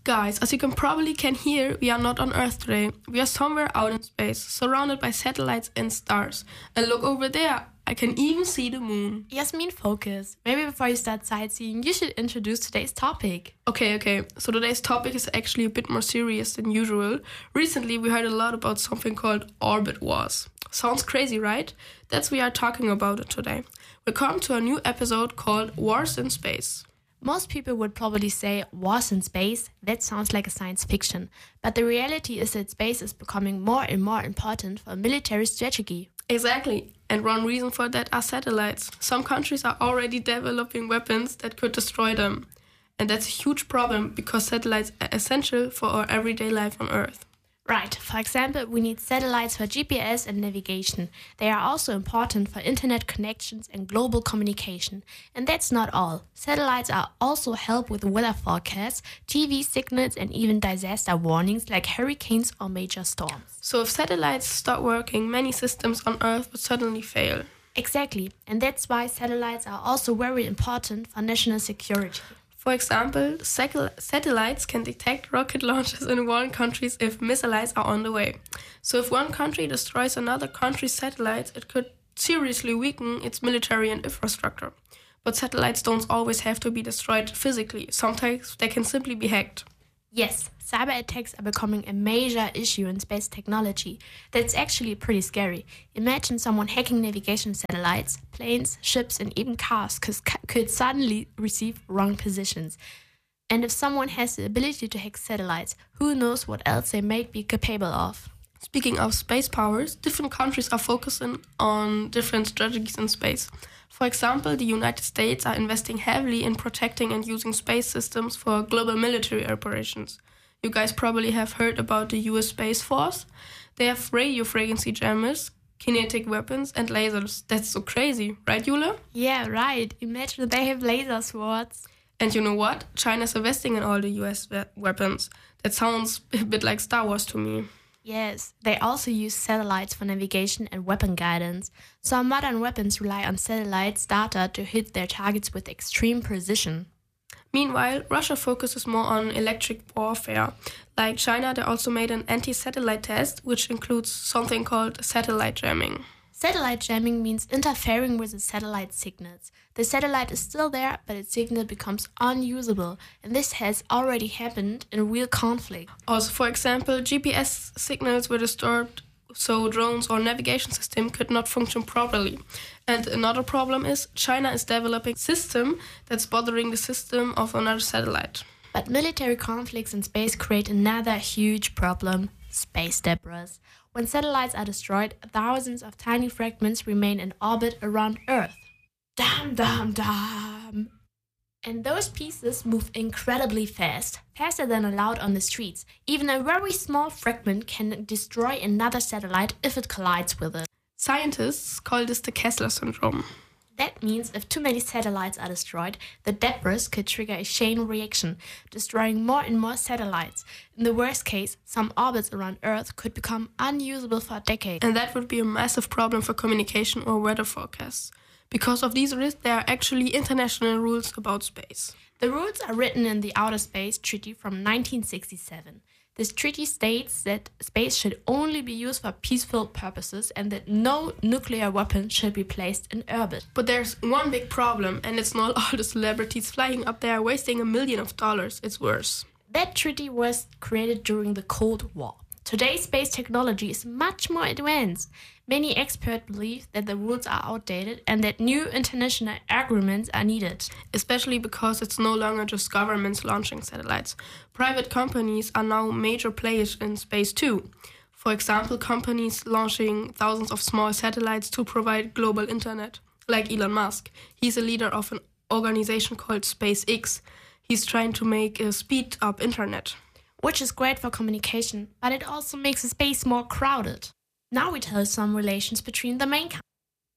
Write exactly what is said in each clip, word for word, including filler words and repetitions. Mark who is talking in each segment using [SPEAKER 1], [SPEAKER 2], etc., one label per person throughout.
[SPEAKER 1] Guys, as you can probably can hear, we are not on Earth today. We are somewhere out in space, surrounded by satellites and stars. And look over there, I can even see the moon.
[SPEAKER 2] Yasmin, focus. Maybe before you start sightseeing, you should introduce today's topic.
[SPEAKER 1] Okay, okay, so today's topic is actually a bit more serious than usual. Recently, we heard a lot about something called orbit wars. Sounds crazy, right? That's why we are talking about it today. Welcome to a new episode called Wars in Space.
[SPEAKER 2] Most people would probably say wars in space. That sounds like a science fiction. But the reality is that space is becoming more and more important for military strategy.
[SPEAKER 1] Exactly. And one reason for that are satellites. Some countries are already developing weapons that could destroy them. And that's a huge problem because satellites are essential for our everyday life on Earth.
[SPEAKER 2] Right. For example, we need satellites for G P S and navigation. They are also important for internet connections and global communication. And that's not all. Satellites are also help with weather forecasts, T V signals, and even disaster warnings like hurricanes or major storms.
[SPEAKER 1] So if satellites stop working, many systems on Earth would suddenly fail.
[SPEAKER 2] Exactly. And that's why satellites are also very important for national security.
[SPEAKER 1] For example, sat- satellites can detect rocket launches in one country if missiles are on the way. So if one country destroys another country's satellites, it could seriously weaken its military and infrastructure. But satellites don't always have to be destroyed physically. Sometimes they can simply be hacked.
[SPEAKER 2] Yes, cyber attacks are becoming a major issue in space technology. That's actually pretty scary. Imagine someone hacking navigation satellites, planes, ships, and even cars could suddenly receive wrong positions. And if someone has the ability to hack satellites, who knows what else they might be capable of?
[SPEAKER 1] Speaking of space powers, different countries are focusing on different strategies in space. For example, the United States are investing heavily in protecting and using space systems for global military operations. You guys probably have heard about the U S Space Force. They have radio frequency jammers, kinetic weapons, and lasers. That's so crazy, right, Jule?
[SPEAKER 2] Yeah, right. Imagine they have laser swords.
[SPEAKER 1] And you know what? China's investing in all the U S we- weapons. That sounds a bit like Star Wars to me.
[SPEAKER 2] Yes, they also use satellites for navigation and weapon guidance. Some modern weapons rely on satellites data to hit their targets with extreme precision.
[SPEAKER 1] Meanwhile, Russia focuses more on electric warfare. Like China, they also made an anti-satellite test, which includes something called satellite jamming.
[SPEAKER 2] Satellite jamming means interfering with the satellite signals. The satellite is still there, but its signal becomes unusable, and this has already happened in real conflict.
[SPEAKER 1] Also, for example, G P S signals were disturbed, so drones or navigation system could not function properly. And another problem is China is developing a system that's bothering the system of another satellite.
[SPEAKER 2] But military conflicts in space create another huge problem: space debris. When satellites are destroyed, thousands of tiny fragments remain in orbit around Earth. Damn, damn, damn. And those pieces move incredibly fast, faster than allowed on the streets. Even a very small fragment can destroy another satellite if it collides with it.
[SPEAKER 1] Scientists call this the Kessler syndrome.
[SPEAKER 2] That means if too many satellites are destroyed, the debris could trigger a chain reaction, destroying more and more satellites. In the worst case, some orbits around Earth could become unusable for decades.
[SPEAKER 1] And that would be a massive problem for communication or weather forecasts. Because of these risks, there are actually international rules about space.
[SPEAKER 2] The rules are written in the Outer Space Treaty from nineteen sixty-seven. This treaty states that space should only be used for peaceful purposes and that no nuclear weapon should be placed in orbit.
[SPEAKER 1] But there's one big problem, and it's not all the celebrities flying up there wasting a million of dollars. It's worse.
[SPEAKER 2] That treaty was created during the Cold War. Today's space technology is much more advanced. Many experts believe that the rules are outdated and that new international agreements are needed.
[SPEAKER 1] Especially because it's no longer just governments launching satellites. Private companies are now major players in space too. For example, companies launching thousands of small satellites to provide global internet, like Elon Musk. He's a leader of an organization called SpaceX. He's trying to make a speed-up internet.
[SPEAKER 2] Which is great for communication, but it also makes the space more crowded. Now we tell some relations between the main countries.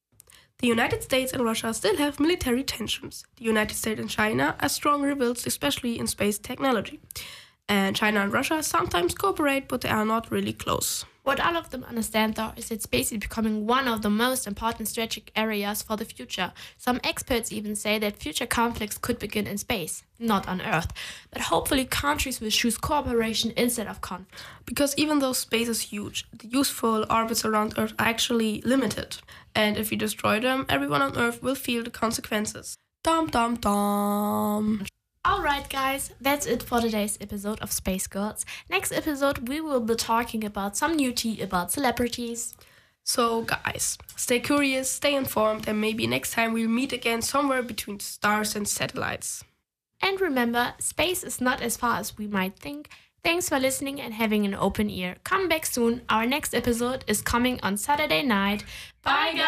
[SPEAKER 1] The United States and Russia still have military tensions. The United States and China are strong rivals, especially in space technology. And China and Russia sometimes cooperate, but they are not really close.
[SPEAKER 2] What all of them understand, though, is that space is becoming one of the most important strategic areas for the future. Some experts even say that future conflicts could begin in space, not on Earth. But hopefully countries will choose cooperation instead of conflict.
[SPEAKER 1] Because even though space is huge, the useful orbits around Earth are actually limited. And if we destroy them, everyone on Earth will feel the consequences. Dum dum dum.
[SPEAKER 2] Alright guys, that's it for today's episode of Space Girls. Next episode we will be talking about some new tea about celebrities.
[SPEAKER 1] So guys, stay curious, stay informed, and maybe next time we'll meet again somewhere between stars and satellites.
[SPEAKER 2] And remember, space is not as far as we might think. Thanks for listening and having an open ear. Come back soon. Our next episode is coming on Saturday night. Bye guys!